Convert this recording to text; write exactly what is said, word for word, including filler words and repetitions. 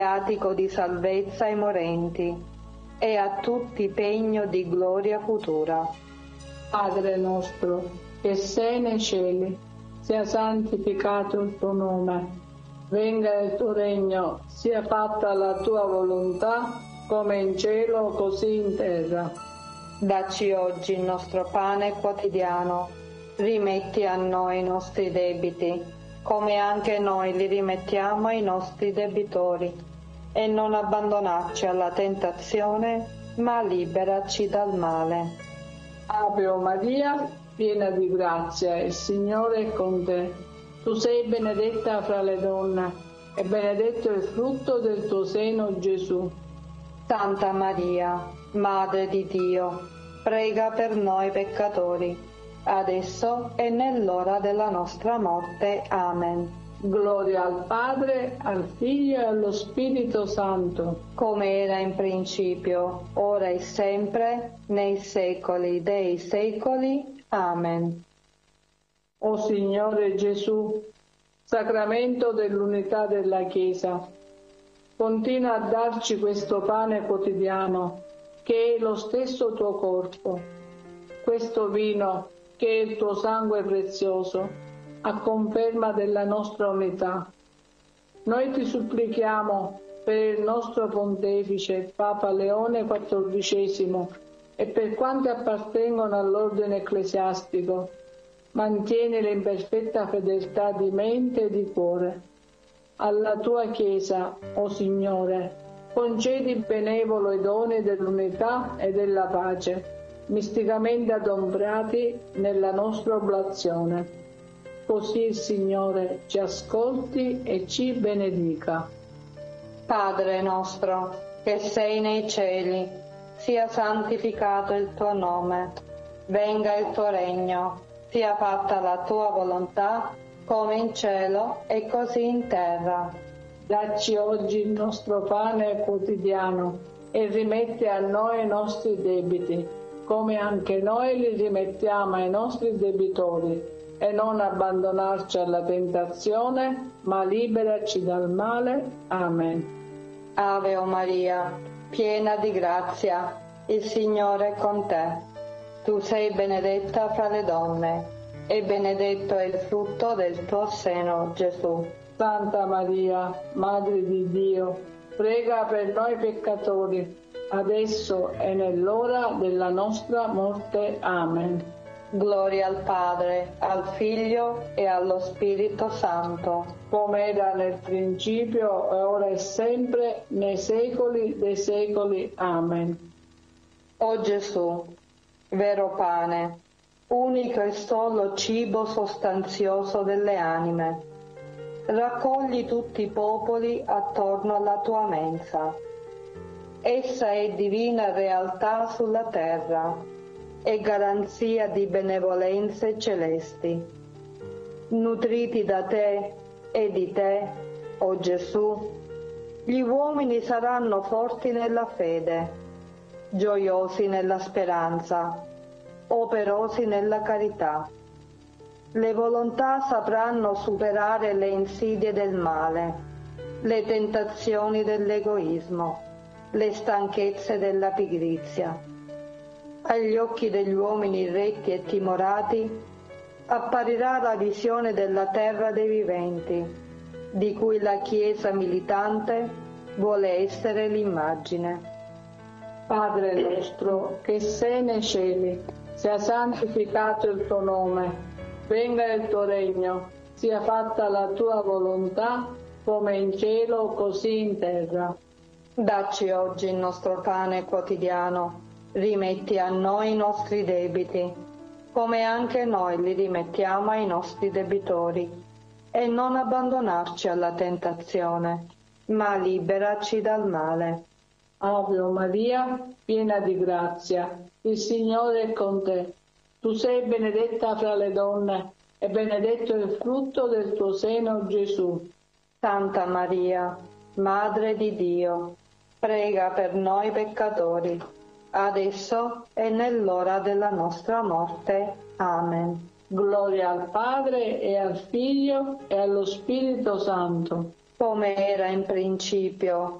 viatico di salvezza ai morenti, e a tutti pegno di gloria futura. Padre nostro, che sei nei cieli, sia santificato il tuo nome. Venga il tuo regno, sia fatta la tua volontà, come in cielo così in terra. Dacci oggi il nostro pane quotidiano. Rimetti a noi i nostri debiti, come anche noi li rimettiamo ai nostri debitori. E non abbandonarci alla tentazione, ma liberaci dal male. Ave Maria, piena di grazia, il Signore è con te. Tu sei benedetta fra le donne, e benedetto il frutto del tuo seno, Gesù. Santa Maria, Madre di Dio, prega per noi peccatori, adesso e nell'ora della nostra morte. Amen. Gloria al Padre, al Figlio e allo Spirito Santo, come era in principio, ora e sempre, nei secoli dei secoli. Amen. O Signore Gesù, sacramento dell'unità della Chiesa, continua a darci questo pane quotidiano, che è lo stesso tuo corpo, questo vino, che è il tuo sangue prezioso, a conferma della nostra unità. Noi ti supplichiamo per il nostro Pontefice, Papa Leone quattordicesimo, e per quanti appartengono all'ordine ecclesiastico, mantienili in perfetta fedeltà di mente e di cuore. Alla tua Chiesa, o Signore, concedi benevolo i doni dell'unità e della pace, misticamente adombrati nella nostra oblazione. Così il Signore ci ascolti e ci benedica. Padre nostro, che sei nei cieli, sia santificato il tuo nome, venga il tuo regno, sia fatta la tua volontà, come in cielo e così in terra. Dacci oggi il nostro pane quotidiano e rimetti a noi i nostri debiti, come anche noi li rimettiamo ai nostri debitori, e non abbandonarci alla tentazione, ma liberaci dal male. Amen. Ave Maria, piena di grazia, il Signore è con te. Tu sei benedetta fra le donne, e benedetto è il frutto del tuo seno, Gesù. Santa Maria, Madre di Dio, prega per noi peccatori, adesso e nell'ora della nostra morte. Amen. Gloria al Padre, al Figlio e allo Spirito Santo, come era nel principio, e ora e sempre, nei secoli dei secoli. Amen. O Gesù, vero pane, unico e solo cibo sostanzioso delle anime, raccogli tutti i popoli attorno alla tua mensa. Essa è divina realtà sulla terra e garanzia di benevolenze celesti. Nutriti da te e di te, o Gesù, gli uomini saranno forti nella fede, gioiosi nella speranza, operosi nella carità. Le volontà sapranno superare le insidie del male, le tentazioni dell'egoismo, le stanchezze della pigrizia. Agli occhi degli uomini retti e timorati apparirà la visione della terra dei viventi, di cui la Chiesa militante vuole essere l'immagine. Padre nostro, che sei nei cieli, sia santificato il tuo nome, venga il tuo regno, sia fatta la tua volontà, come in cielo così in terra. Dacci oggi il nostro pane quotidiano. Rimetti a noi i nostri debiti, come anche noi li rimettiamo ai nostri debitori, e non abbandonarci alla tentazione, ma liberaci dal male. Ave Maria, piena di grazia, il Signore è con te. Tu sei benedetta fra le donne, e benedetto il frutto del tuo seno, Gesù. Santa Maria, Madre di Dio, prega per noi peccatori, adesso e nell'ora della nostra morte. Amen. Gloria al Padre e al Figlio e allo Spirito Santo, come era in principio,